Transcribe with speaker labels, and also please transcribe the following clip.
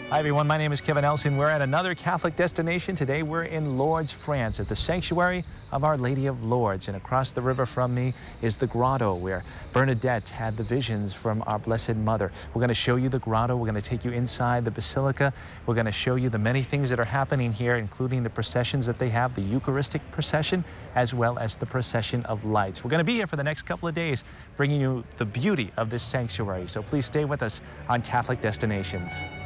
Speaker 1: Hi everyone, my name is Kevin Elson. We're at another Catholic destination. Today we're in Lourdes, France at the Sanctuary of Our Lady of Lourdes. And across the river from me is the grotto where Bernadette had the visions from our Blessed Mother. We're going to show you the grotto. We're going to take you inside the basilica. We're going to show you the many things that are happening here, including the processions that they have, the Eucharistic procession, as well as the procession of lights. We're going to be here for the next couple of days, bringing you the beauty of this sanctuary. So please stay with us on Catholic Destinations.